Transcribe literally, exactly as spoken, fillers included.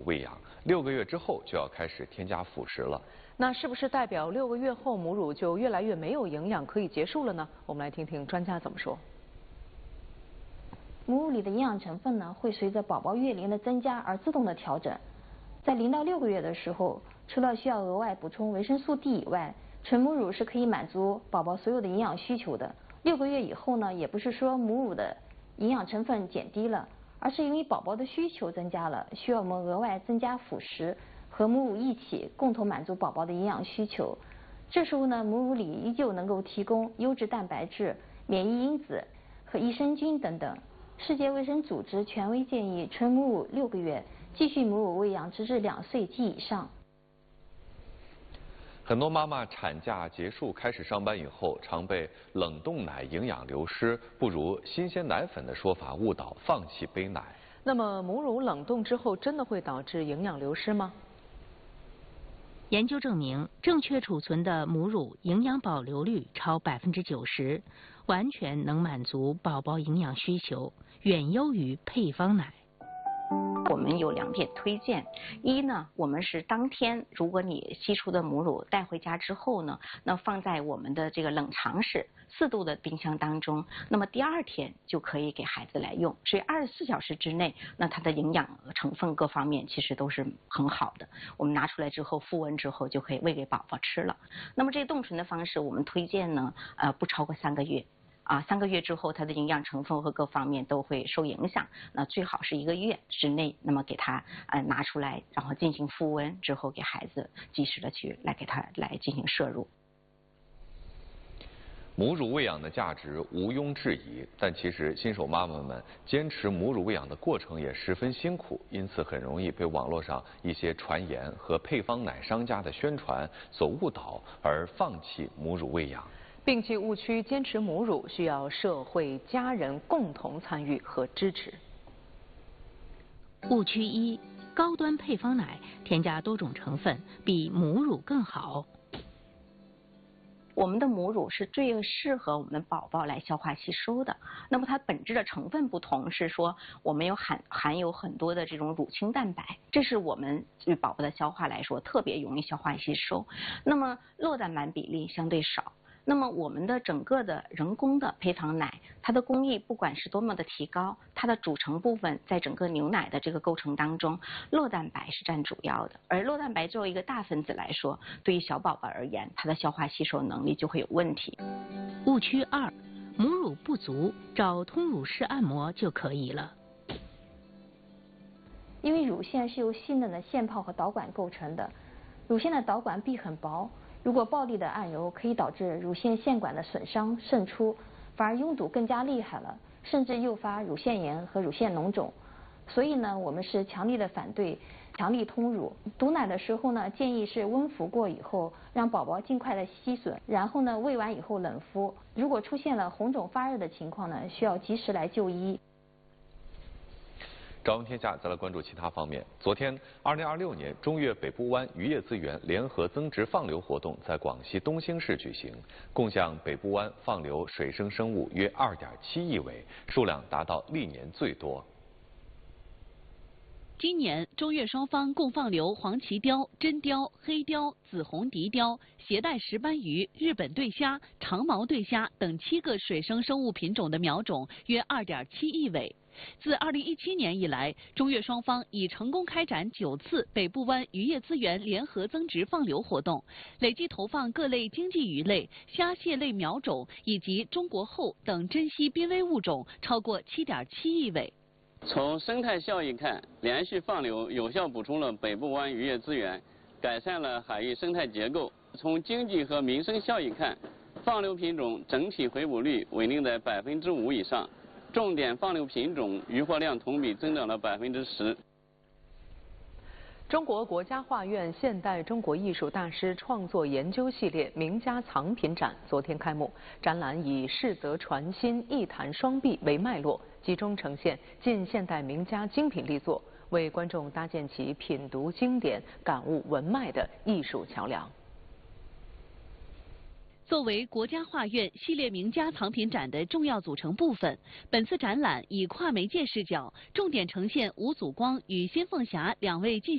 喂养，六个月之后就要开始添加辅食了。 那是不是代表六个月后母乳就越来越没有营养，可以结束了呢？我们来听听专家怎么说。 母乳里的营养成分呢，会随着宝宝月龄的增加而自动的调整。在零到六个月的时候，除了需要额外补充维生素 D 以外，纯母乳是可以满足宝宝所有的营养需求的。六个月以后呢，也不是说母乳的营养成分减低了，而是因为宝宝的需求增加了，需要我们额外增加辅食，和母乳一起共同满足宝宝的营养需求。这时候呢，母乳里依旧能够提供优质蛋白质、免疫因子和益生菌等等。世界卫生组织权威建议纯母乳六个月，继续母乳喂养直至两岁及以上。 很多妈妈产假结束开始上班以后，常被冷冻奶营养流失，不如新鲜奶粉的说法误导，放弃杯奶。 那么母乳冷冻之后真的会导致营养流失吗？ 研究证明，正确储存的母乳营养保留率超百分之九十，完全能满足宝宝营养需求，远优于配方奶。 我们有两点推荐，一呢，我们是当天，如果你析出的母乳带回家之后呢，那放在我们的这个冷藏室四度的冰箱当中，那么第二天就可以给孩子来用。所以二十四小时之内，那它的营养成分各方面其实都是很好的。我们拿出来之后复温之后就可以喂给宝宝吃了。那么这个冻存的方式，我们推荐呢，呃，不超过三个月。啊，三个月之后，它的营养成分和各方面都会受影响。那最好是一个月之内，那么给它呃拿出来，然后进行复温之后，给孩子及时的去来给他来进行摄入。 母乳喂养的价值毋庸置疑，但其实新手妈妈们坚持母乳喂养的过程也十分辛苦，因此很容易被网络上一些传言和配方奶商家的宣传所误导，而放弃母乳喂养。 摒弃误区，坚持母乳需要社会家人共同参与和支持。 误区一：高端配方奶添加多种成分，比母乳更好。 我们的母乳是最适合我们宝宝来消化吸收的。那么它本质的成分不同，是说我们有含含有很多的这种乳清蛋白，这是我们对宝宝的消化来说特别容易消化吸收。那么酪蛋白比例相对少。那么我们的整个的人工的配方奶，它的工艺不管是多么的提高，它的组成部分在整个牛奶的这个构成当中，酪蛋白是占主要的。而酪蛋白作为一个大分子来说，对于小宝宝而言，它的消化吸收能力就会有问题。 误区二：母乳不足，找通乳式按摩就可以了。 因为乳腺是由细嫩的腺泡和导管构成的，乳腺的导管壁很薄。如果暴力的按揉可以导致乳腺腺管的损伤渗出，反而拥堵更加厉害了，甚至诱发乳腺炎和乳腺脓肿。所以呢，我们是强烈的反对强力通乳。堵奶的时候呢，建议是温敷过以后，让宝宝尽快的吸吮，然后呢喂完以后冷敷。如果出现了红肿发热的情况呢，需要及时来就医。 朝阳天下再来关注其他方面。昨天，二零二六年中越北部湾渔业资源联合增值放流活动在广西东兴市举行，共向北部湾放流水生生物约二点七亿尾，数量达到历年最多。 今年，中越双方共放流黄鳍鲷、真鲷、黑鲷、紫红笛鲷、携带石斑鱼、日本对虾、长毛对虾等七个水生生物品种的苗种约二点七亿尾。自二零一七年以来，中越双方已成功开展九次北部湾渔业资源联合增值放流活动，累计投放各类经济鱼类、虾蟹类苗种以及中国后等珍稀濒危物种超过七点七亿尾。 从生态效益看，连续放流有效补充了北部湾渔业资源，改善了海域生态结构。从经济和民生效益看，放流品种整体回捕率稳定在百分之五以上。重点放流品种渔获量同比增长了百分之十。 中国国家画院现代中国艺术大师创作研究系列名家藏品展昨天开幕，展览以世泽传心、一谈双璧为脉络，集中呈现近现代名家精品力作，为观众搭建起品读经典、感悟文脉的艺术桥梁。 作为国家画院系列名家藏品展的重要组成部分，本次展览以跨媒介视角，重点呈现吴祖光与辛凤霞两位近